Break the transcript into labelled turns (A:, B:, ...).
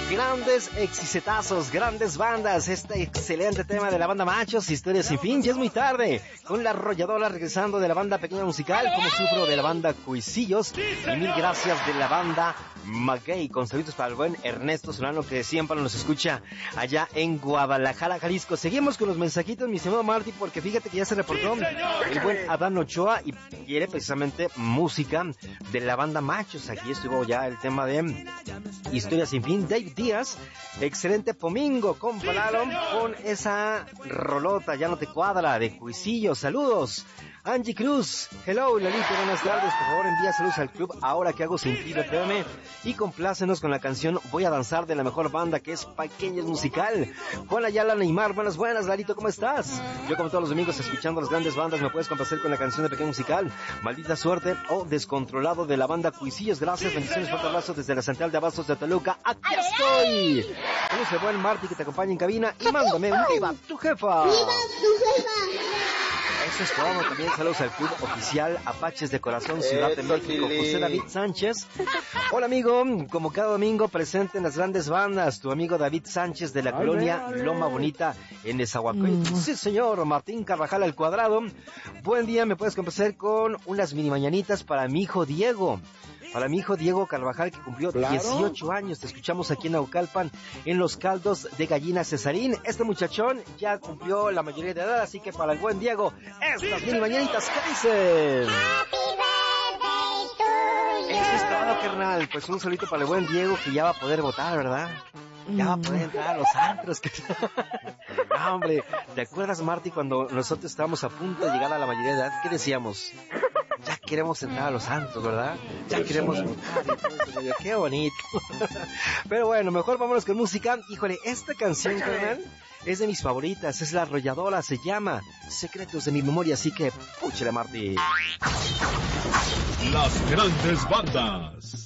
A: Grandes exitazos, grandes bandas. Este excelente tema de la banda Machos, Historia Sin Fin. Ya es muy tarde. Con la arrolladora regresando de la banda Pequeña Musical. Como sufro de la banda Cuisillos. Y mil gracias de la banda Maguey. Con saludos para el buen Ernesto Solano, que siempre nos escucha allá en Guadalajara, Jalisco. Seguimos con los mensajitos, mi estimado Marty, porque fíjate que ya se reportó el buen Adán Ochoa y quiere precisamente música de la banda Machos. Aquí estuvo ya el tema de Historia Sin Fin. Dave Díaz, excelente Pomingo, compararon con esa rolota, ya no te cuadra, de Cuisillo. Saludos. Angie Cruz, hello Lalito, buenas tardes, por favor envía saludos al club Ahora que hago sin ti, FM, y complácenos con la canción Voy a danzar de la mejor banda, que es Pequeños Musical. Juan Ayala Neymar, buenas, Lalito, ¿cómo estás? Yo como todos los domingos escuchando las grandes bandas, me puedes complacer con la canción de Pequeño Musical, Maldita Suerte o Descontrolado de la banda Cuisillos. Gracias, bendiciones, fuerte abrazo desde la central de abastos de Toluca. ¡Aquí estoy! Saludos al buen Marty que te acompaña en cabina y mándame un viva tu jefa.
B: ¡Viva tu jefa!
A: Eso es todo. También saludos al club oficial Apaches de Corazón, Ciudad de México, José David Sánchez. Hola amigo, como cada domingo presente en las grandes bandas, tu amigo David Sánchez de la colonia Loma Bonita en Nezahualcóyotl. Sí señor, Martín Carvajal al cuadrado. Buen día, me puedes complacer con unas mini mañanitas para mi hijo Diego. Para mi hijo Diego Carvajal, que cumplió 18 años. Te escuchamos aquí en Naucalpan, en los caldos de gallina Cesarín. Este muchachón ya cumplió la mayoría de edad, así que para el buen Diego, estas mini mañanitas, ¿qué dicen? Eso es todo, carnal. Pues un saludito para el buen Diego, que ya va a poder votar, ¿verdad? Ya va a poder entrar a los antros. No, hombre, ¿te acuerdas, Marty, cuando nosotros estábamos a punto de llegar a la mayoría de edad? ¿Qué decíamos? Ya queremos entrar a los santos, ¿verdad? Ya queremos votar. Qué bonito. Pero bueno, mejor vámonos con música. Híjole, esta canción, carnal, es de mis favoritas. Es La Arrolladora, se llama Secretos de mi Memoria. Así que, púchale, Marty.
C: Las grandes bandas.